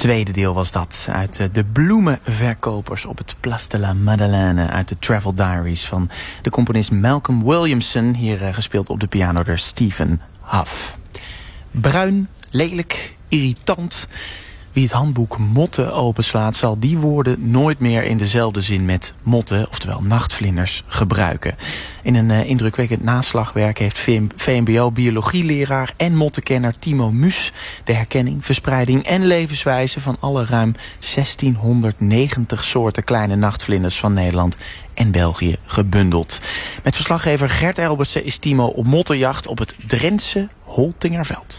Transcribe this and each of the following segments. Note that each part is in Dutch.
tweede deel was dat. Uit de bloemenverkopers op het Place de la Madeleine. Uit de Travel Diaries van de componist Malcolm Williamson. Hier gespeeld op de piano door Stephen Huff. Bruin, lelijk, irritant. Wie het handboek Motten openslaat, zal die woorden nooit meer in dezelfde zin met motten, oftewel nachtvlinders, gebruiken. In een indrukwekkend naslagwerk heeft VMBO-biologieleraar en mottenkenner Timo Muus de herkenning, verspreiding en levenswijze van alle ruim 1690 soorten kleine nachtvlinders van Nederland en België gebundeld. Met verslaggever Gert Elbertsen is Timo op mottenjacht op het Drentse Holtingerveld.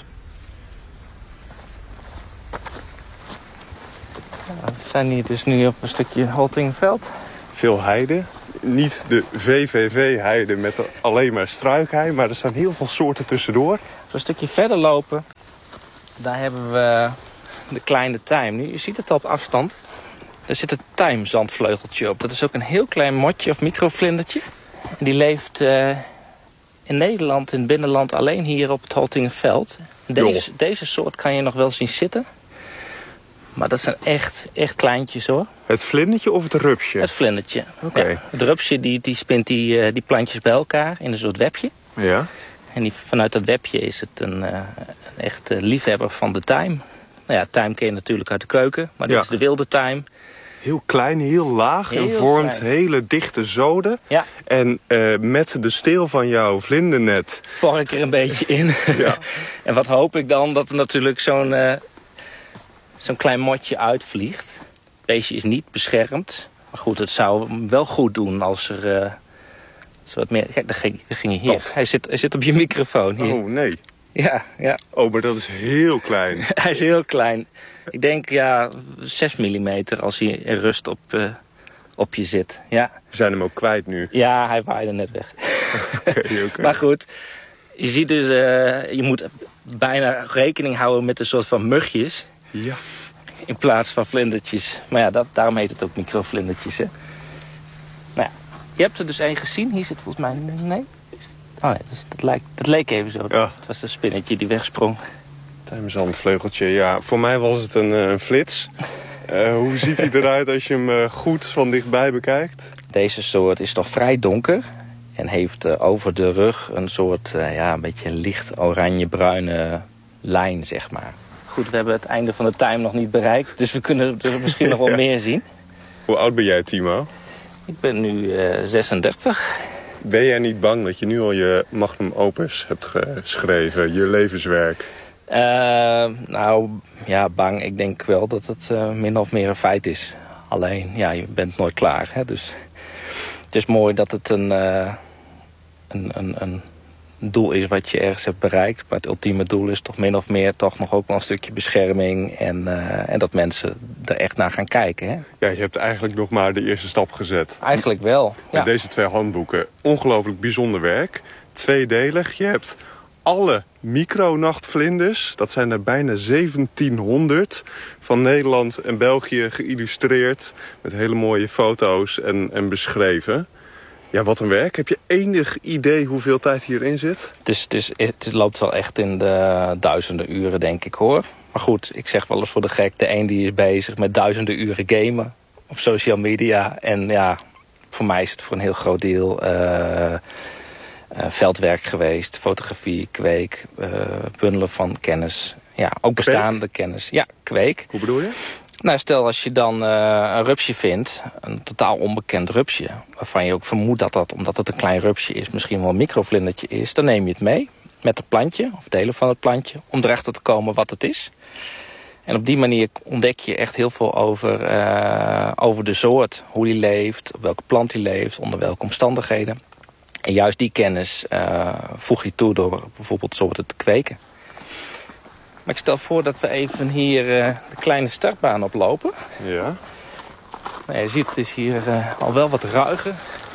We zijn hier dus nu op een stukje Holtingerveld. Veel heide. Niet de VVV-heide met alleen maar struikhei, maar er staan heel veel soorten tussendoor. Zo'n stukje verder lopen, daar hebben we de kleine tijm. Nu, je ziet het al op afstand. Er zit een tijmzandvleugeltje op. Dat is ook een heel klein motje of microvlindertje. En die leeft in Nederland, in het binnenland, alleen hier op het Holtingerveld. Deze soort kan je nog wel zien zitten. Maar dat zijn echt kleintjes, hoor. Het vlindertje of het rupsje? Het vlindertje. Okay. Ja, het rupsje die spint die plantjes bij elkaar in een soort webje. Ja. En vanuit dat webje is het een echt liefhebber van de tijm. Nou ja, tijm ken je natuurlijk uit de keuken. Maar dit is de wilde tijm. Heel klein, heel laag en vormt hele dichte zoden. Ja. En met de steel van jouw vlindernet por ik er een beetje in. Ja. En wat hoop ik dan? Dat er natuurlijk zo'n klein motje uitvliegt. Het beestje is niet beschermd. Maar goed, het zou hem wel goed doen als er wat meer... Kijk, daar ging je hier. Wat? Hij zit op je microfoon hier. Oh, nee. Ja. Oh, maar dat is heel klein. Hij is heel klein. Ik denk 6 mm als hij in rust op je zit. Ja. We zijn hem ook kwijt nu. Ja, hij waaide net weg. Okay. Maar goed, je ziet dus... je moet bijna rekening houden met een soort van mugjes. Ja. In plaats van vlindertjes. Maar ja, daarom heet het ook microvlindertjes, hè. Nou ja, je hebt er dus één gezien. Hier zit volgens mij... Nee? Oh nee, dus dat leek even zo. Ja. Het was een spinnetje die wegsprong. Tijmzandvleugeltje, ja. Voor mij was het een flits. Hoe ziet hij eruit als je hem goed van dichtbij bekijkt? Deze soort is nog vrij donker. En heeft over de rug een soort, een beetje licht oranje-bruine lijn, zeg maar. Goed, we hebben het einde van de tijm nog niet bereikt. Dus we kunnen er misschien nog wel meer zien. Hoe oud ben jij, Timo? Ik ben nu 36. Ben jij niet bang dat je nu al je magnum opus hebt geschreven, je levenswerk? Bang. Ik denk wel dat het min of meer een feit is. Alleen, je bent nooit klaar. Hè? Dus het is mooi dat het een doel is wat je ergens hebt bereikt. Maar het ultieme doel is toch min of meer toch nog ook wel een stukje bescherming. En dat mensen er echt naar gaan kijken. Hè? Ja, je hebt eigenlijk nog maar de eerste stap gezet. Eigenlijk wel. Ja. Met deze 2 handboeken. Ongelooflijk bijzonder werk. Tweedelig. Je hebt alle micronachtvlinders, dat zijn er bijna 1700, van Nederland en België geïllustreerd. Met hele mooie foto's en beschreven. Ja, wat een werk. Heb je enig idee hoeveel tijd hierin zit? Het loopt wel echt in de duizenden uren, denk ik, hoor. Maar goed, ik zeg wel eens voor de gek, de een die is bezig met duizenden uren gamen of social media. En ja, voor mij is het voor een heel groot deel veldwerk geweest. Fotografie, kweek, bundelen van kennis. Ja, ook bestaande kennis. Ja, kweek. Hoe bedoel je? Nou, stel als je dan een rupsje vindt, een totaal onbekend rupsje, waarvan je ook vermoedt dat omdat het een klein rupsje is, misschien wel een microvlindertje is, dan neem je het mee met het plantje, of delen van het plantje, om erachter te komen wat het is. En op die manier ontdek je echt heel veel over de soort, hoe die leeft, op welke plant die leeft, onder welke omstandigheden. En juist die kennis voeg je toe door bijvoorbeeld soorten te kweken. Maar ik stel voor dat we even hier de kleine startbaan oplopen. Ja. Nou, je ziet, het is hier al wel wat ruiger.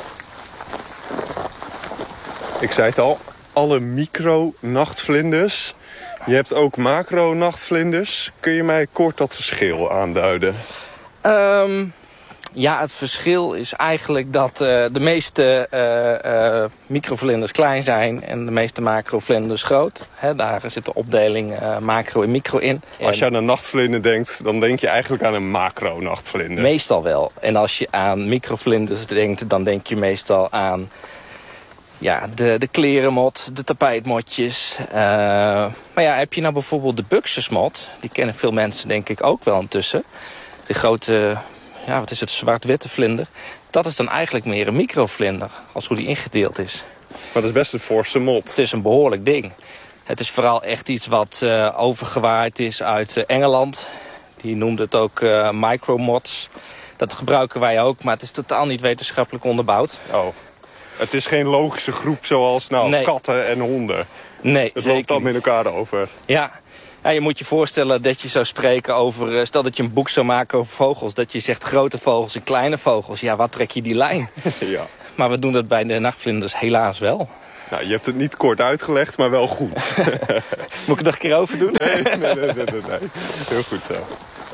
Ik zei het al, alle micro-nachtvlinders. Je hebt ook macro-nachtvlinders. Kun je mij kort dat verschil aanduiden? Ja, het verschil is eigenlijk dat de meeste microvlinders klein zijn en de meeste macrovlinders groot. Daar zit de opdeling macro en micro in. Als je aan een nachtvlinder denkt, dan denk je eigenlijk aan een macro-nachtvlinder. Meestal wel. En als je aan microvlinders denkt, dan denk je meestal aan de klerenmot, de tapijtmotjes. Maar ja, heb je nou bijvoorbeeld de buxusmot, die kennen veel mensen denk ik ook wel intussen. De grote, wat is het, zwart-witte vlinder. Dat is dan eigenlijk meer een microvlinder, als hoe die ingedeeld is. Maar dat is best een forse mot. Het is een behoorlijk ding. Het is vooral echt iets wat overgewaaid is uit Engeland. Die noemde het ook micromods. Dat gebruiken wij ook, maar het is totaal niet wetenschappelijk onderbouwd. Oh, het is geen logische groep zoals katten en honden. Nee, het loopt dan met elkaar over. Ja, je moet je voorstellen dat je zou spreken over... stel dat je een boek zou maken over vogels. Dat je zegt grote vogels en kleine vogels. Ja, wat trek je die lijn? Ja. Maar we doen dat bij de nachtvlinders helaas wel. Nou, je hebt het niet kort uitgelegd, maar wel goed. Moet ik het nog een keer over doen? Nee. Heel goed zo.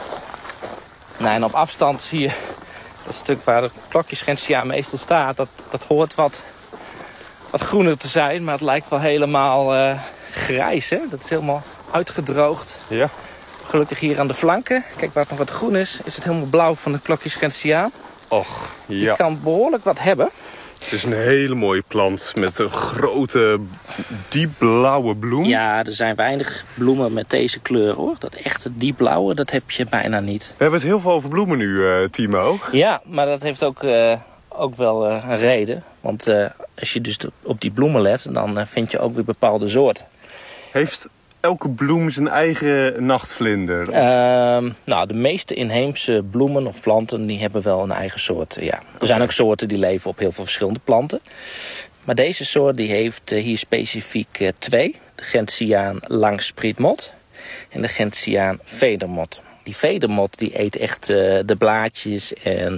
Nou, en op afstand zie je... Dat stuk waar de klokjesgentiaan meestal staat... dat hoort wat groener te zijn, maar het lijkt wel helemaal grijs, hè? Dat is helemaal uitgedroogd. Ja. Gelukkig hier aan de flanken. Kijk, waar het nog wat groen is het helemaal blauw van de klokjesgentiaan. Och, ja. Die kan behoorlijk wat hebben. Het is een hele mooie plant met een grote, diepblauwe bloem. Ja, er zijn weinig bloemen met deze kleur, hoor. Dat echte diepblauwe, dat heb je bijna niet. We hebben het heel veel over bloemen nu, Timo. Ja, maar dat heeft ook wel een reden. Want als je dus op die bloemen let, dan vind je ook weer bepaalde soorten. Heeft elke bloem zijn eigen nachtvlinder? De meeste inheemse bloemen of planten die hebben wel een eigen soort. Ja. Er zijn ook soorten die leven op heel veel verschillende planten. Maar deze soort die heeft hier specifiek twee. De Gentiaan langsprietmot en de Gentiaan vedermot. Die vedermot die eet echt de blaadjes en